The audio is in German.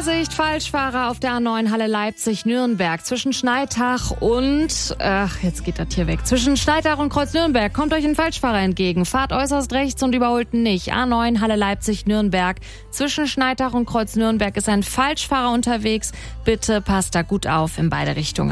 Vorsicht, Falschfahrer auf der A9 Halle Leipzig-Nürnberg zwischen Schneidach und, jetzt geht das hier weg, zwischen Schneidach und Kreuz Nürnberg kommt euch ein Falschfahrer entgegen. Fahrt äußerst rechts und überholt nicht. A9 Halle Leipzig-Nürnberg zwischen Schneidach und Kreuz Nürnberg ist ein Falschfahrer unterwegs. Bitte passt da gut auf in beide Richtungen.